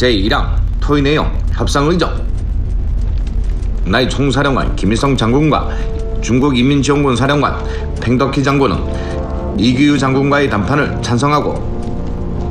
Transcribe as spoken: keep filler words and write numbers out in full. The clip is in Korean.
제일 항 토의 내용 협상 의정. 나의 총사령관 김일성 장군과 중국인민지원군 사령관 팽덕희 장군은 이규유 장군과의 담판을 찬성하고